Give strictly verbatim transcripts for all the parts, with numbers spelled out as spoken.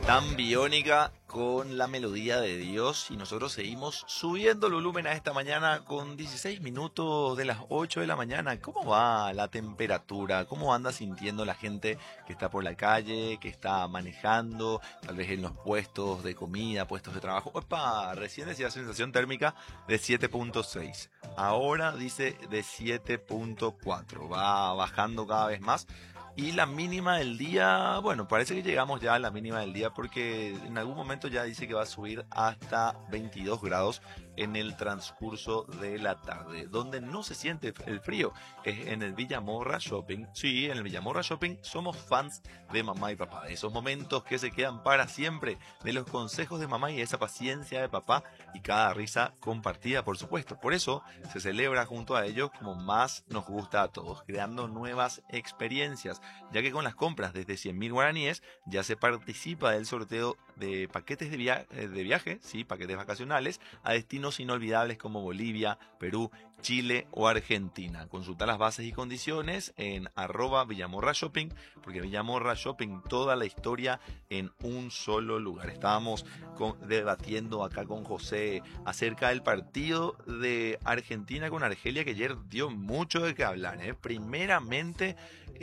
Tan biónica con la melodía de Dios y nosotros seguimos subiendo el volumen a esta mañana con dieciséis minutos de las ocho de la mañana. ¿Cómo va la temperatura? ¿Cómo anda sintiendo la gente que está por la calle, que está manejando, tal vez en los puestos de comida, puestos de trabajo? Opa, recién decía sensación térmica de siete punto seis. Ahora dice de siete punto cuatro. Va bajando cada vez más. Y la mínima del día, bueno, parece que llegamos ya a la mínima del día porque en algún momento ya dice que va a subir hasta veintidós grados en el transcurso de la tarde. Donde no se siente el frío es en el Villamorra Shopping. Sí, en el Villamorra Shopping somos fans de mamá y papá, de esos momentos que se quedan para siempre, de los consejos de mamá y esa paciencia de papá y cada risa compartida, por supuesto. Por eso se celebra junto a ellos como más nos gusta a todos, creando nuevas experiencias, ya que con las compras desde cien mil guaraníes ya se participa del sorteo de paquetes de, via de viaje, sí, paquetes vacacionales, a destinos inolvidables como Bolivia, Perú, Chile o Argentina. Consulta las bases y condiciones en arroba Villamorra Shopping, porque Villamorra Shopping, toda la historia en un solo lugar. Estábamos con, debatiendo acá con José acerca del partido de Argentina con Argelia, que ayer dio mucho de qué hablar, ¿eh? Primeramente,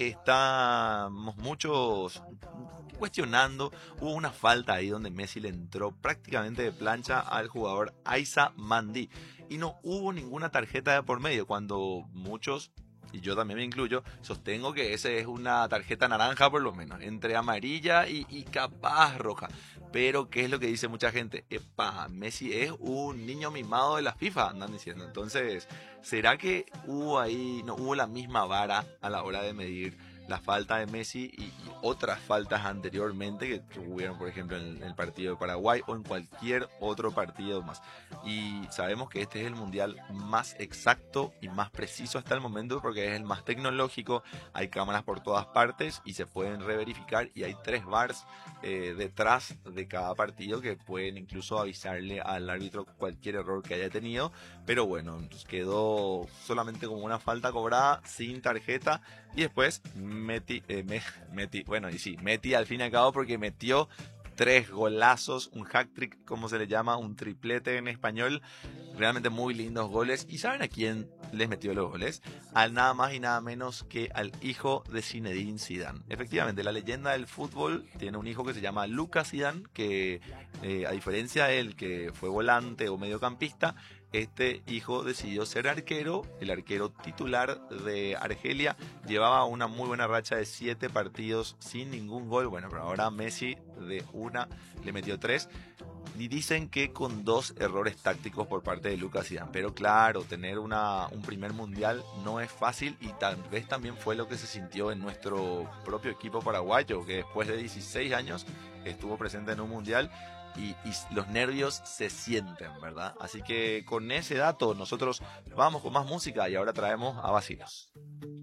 estamos muchos cuestionando, hubo una falta ahí donde Messi le entró prácticamente de plancha al jugador Aiza Mandi y no hubo ninguna tarjeta de por medio, cuando muchos, y yo también me incluyo, sostengo que ese es una tarjeta naranja por lo menos, entre amarilla y, y capaz roja. Pero ¿qué es lo que dice mucha gente? Epa, Messi es un niño mimado de la FIFA, andan diciendo. Entonces, ¿será que hubo ahí, no hubo la misma vara a la hora de medir la falta de Messi y, y otras faltas anteriormente que, que hubieron, por ejemplo, en, en el partido de Paraguay o en cualquier otro partido más? Y sabemos que este es el mundial más exacto y más preciso hasta el momento porque es el más tecnológico, hay cámaras por todas partes y se pueden reverificar y hay tres V A Rs eh, detrás de cada partido que pueden incluso avisarle al árbitro cualquier error que haya tenido. Pero bueno, quedó solamente como una falta cobrada sin tarjeta y después Meti, eh, me, Meti, bueno, y sí, Meti al fin y al cabo porque metió tres golazos, un hat-trick, como se le llama, un triplete en español, realmente muy lindos goles. ¿Y saben a quién les metió los goles? Al nada más y nada menos que al hijo de Zinedine Zidane. Efectivamente, la leyenda del fútbol tiene un hijo que se llama Lucas Zidane, que eh, a diferencia de él, que fue volante o mediocampista, este hijo decidió ser arquero, el arquero titular de Argelia. Llevaba una muy buena racha de siete partidos sin ningún gol. Bueno, pero ahora Messi de una le metió tres. Y dicen que con dos errores tácticos por parte de Lucas Zidane. Pero claro, tener una, un primer mundial no es fácil y tal vez también fue lo que se sintió en nuestro propio equipo paraguayo, que después de dieciséis años estuvo presente en un mundial. Y, y los nervios se sienten, ¿verdad? Así que con ese dato nosotros vamos con más música y ahora traemos a Vacilos.